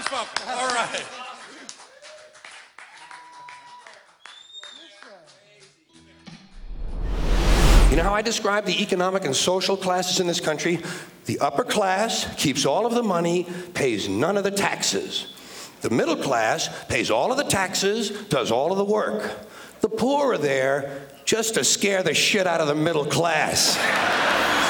townsfolk. All right. You know how I describe the economic and social classes in this country? The upper class keeps all of the money, pays none of the taxes. The middle class pays all of the taxes, does all of the work. The poor are there just to scare the shit out of the middle class.